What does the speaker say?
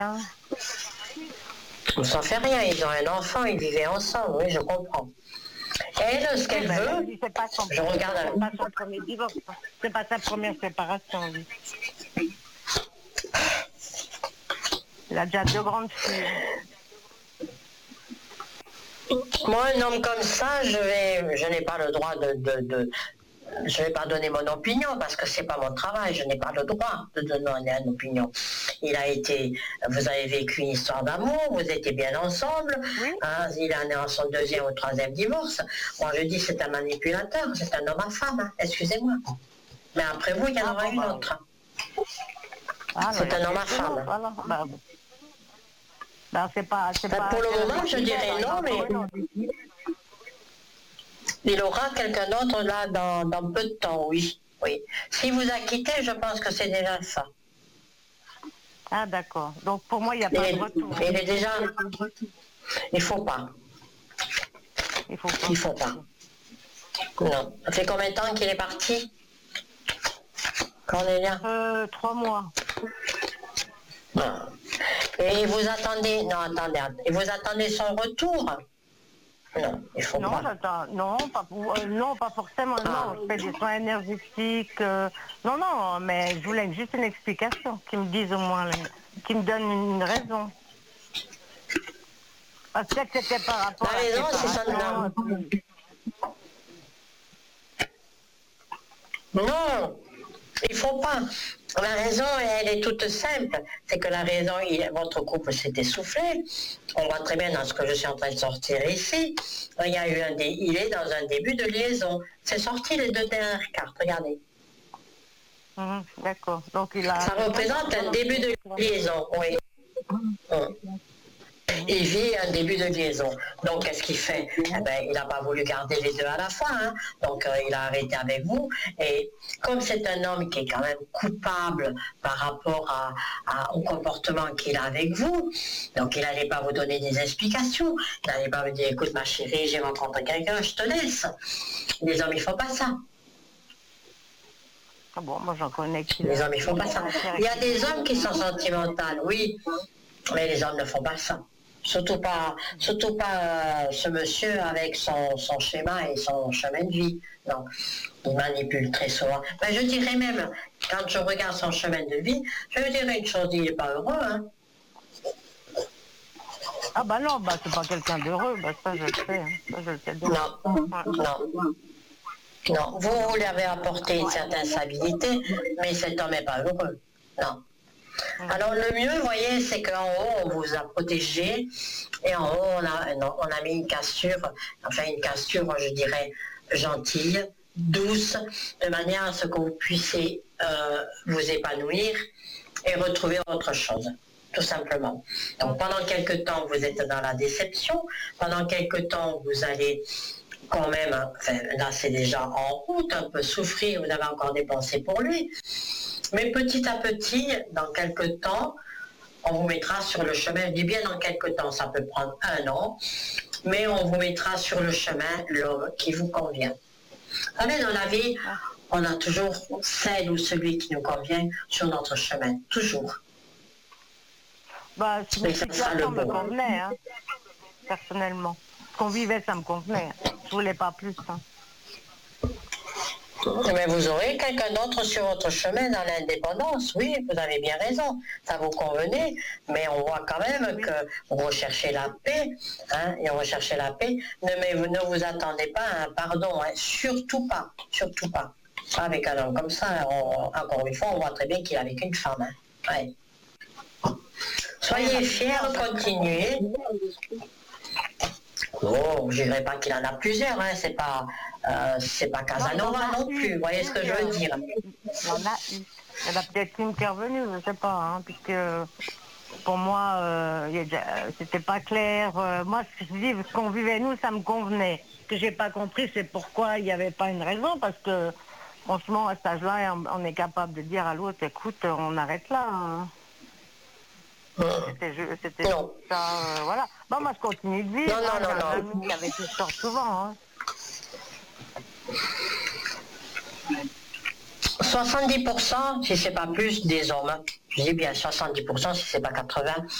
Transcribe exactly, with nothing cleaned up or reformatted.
Ça fait rien, ils ont un enfant, ils vivaient ensemble, oui, je comprends. Elle, ce qu'elle ben, veut, lui, c'est pas son, je regarde c'est pas son premier divorce, hein. C'est pas sa première séparation, lui. Il a déjà deux grandes filles. Moi, un homme comme ça, je vais, je n'ai pas le droit de, de, de je ne vais pas donner mon opinion parce que c'est pas mon travail. Je n'ai pas le droit de donner une opinion. Il a été, vous avez vécu une histoire d'amour, vous étiez bien ensemble. Oui. Hein, il en est en son deuxième ou troisième divorce. Moi, je dis c'est un manipulateur, c'est un homme à femme. Hein, excusez-moi. Mais après vous, il y en Ah, aura bon, une bah, autre. Ah, c'est un homme à femme. Non, voilà. Bah, bah, c'est pas, c'est Ben, pas, pour le c'est moment, je dirais non, mais il aura quelqu'un d'autre là dans, dans peu de temps, oui. oui. Si vous a quitté, je pense que c'est déjà ça. Ah, d'accord. Donc pour moi, il n'y a Il pas est, de retour. il est déjà. Il faut pas. Il faut pas. Il faut pas. Non. Ça fait combien de temps qu'il est parti, Cornélia? Euh, trois mois. Non. Et vous attendez. Non, attendez. Et vous attendez son retour? Non, il faut Non, pas. j'attends. Non, pas pour, euh, non, pas forcément. Ah. Non, je fais des soins énergétiques. euh, non, non, mais je voulais juste une explication, qu'ils me disent au moins, là, qu'ils me donnent une raison. Parce que c'était par rapport La à la raison, c'est ça. séparation. Non. et puis- Non, il faut pas. La raison, elle est toute simple. C'est que la raison, il, votre couple s'est essoufflé. On voit très bien dans ce que je suis en train de sortir ici. Il y a eu un dé, il est dans un début de liaison. C'est sorti les deux dernières cartes. Regardez. Mhm, d'accord. Donc il a. Ça représente un début de liaison. Oui. Hum. Il vit un début de liaison. Donc, qu'est-ce qu'il fait? Eh ben, il n'a pas voulu garder les deux à la fois. Hein. Donc, euh, il a arrêté avec vous. Et comme c'est un homme qui est quand même coupable par rapport à, à, au comportement qu'il a avec vous, donc il n'allait pas vous donner des explications. Il n'allait pas vous dire, écoute ma chérie, j'ai rencontré quelqu'un, je te laisse. Les hommes, ils ne font pas ça. Ah bon, moi j'en connais qui. Les hommes, ils ne font pas ça. Il y a des hommes qui sont sentimentaux, oui, mais les hommes ne font pas ça. Surtout pas, surtout pas euh, ce monsieur avec son, son schéma et son chemin de vie. Non, il manipule très souvent. Mais je dirais même, quand je regarde son chemin de vie, je dirais une chose, il n'est pas heureux. Hein. Ah bah non, bah c'est pas quelqu'un d'heureux, bah ça je le sais, hein. Ça je le sais bien. Non, Ouais. non. Non, vous, vous lui avez apporté une certaine stabilité, mais cet homme n'est pas heureux. Non. Alors le mieux, vous voyez, c'est qu'en haut, on vous a protégé et en haut, on a, non, on a mis une cassure, enfin une cassure, je dirais, gentille, douce, de manière à ce que vous puissiez euh, vous épanouir et retrouver autre chose, tout simplement. Donc pendant quelque temps, vous êtes dans la déception, pendant quelque temps, vous allez quand même, enfin, là c'est déjà en route, un peu souffrir, vous avez encore des pensées pour lui. Mais petit à petit, dans quelques temps, on vous mettra sur le chemin. Je dis bien dans quelques temps, ça peut prendre un an, mais on vous mettra sur le chemin l'homme qui vous convient. Vous savez, dans la vie, on a toujours celle ou celui qui nous convient sur notre chemin, toujours. Bah, si Mais une ça sera le situation me bon. convenait, hein, personnellement. Ce qu'on vivait, ça me convenait. Je voulais pas plus. Hein. Mais vous aurez quelqu'un d'autre sur votre chemin dans l'indépendance, oui, vous avez bien raison, ça vous convenait, mais on voit quand même que vous recherchez la paix, hein, et recherchez la paix, ne, mais vous ne vous attendez pas à un pardon, hein, surtout pas, surtout pas. Avec un homme comme ça, on, encore une fois, on voit très bien qu'il est avec une femme. Hein. Ouais. Soyez fiers, continuez. Oh, je dirais pas qu'il en a plusieurs, hein. c'est pas, euh, c'est pas Casanova non, non plus, vous voyez ce que je veux dire. Il y en a eu. Il y en a peut-être une qui est revenue, je sais pas, hein, puisque pour moi, euh, c'était pas clair. Euh, moi, ce que je dis, ce qu'on vivait nous, ça me convenait. Ce que j'ai pas compris, c'est pourquoi il n'y avait pas une raison, parce que franchement, à cet âge-là, on est capable de dire à l'autre, écoute, on arrête là. Hein. C'était, c'était ça, euh, voilà. Bon, moi, je continue de vivre. Non, non, hein, non, j'ai un non. ami qui avait tout sort souvent. Hein. soixante-dix pour cent, si c'est pas plus, des hommes. Je dis bien soixante-dix pour cent si c'est pas quatre-vingts.